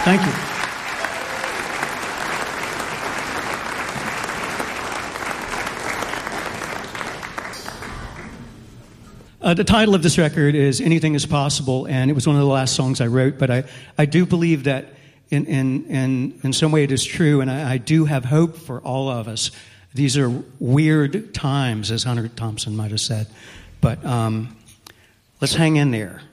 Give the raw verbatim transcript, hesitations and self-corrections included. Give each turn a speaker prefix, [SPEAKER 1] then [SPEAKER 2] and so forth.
[SPEAKER 1] Thank you. Uh, the title of this record is Anything Is Possible, and it was one of the last songs I wrote, but I, I do believe that in, in, in, in some way it is true, and I, I do have hope for all of us. These are weird times, as Hunter Thompson might have said, but um, let's hang in there.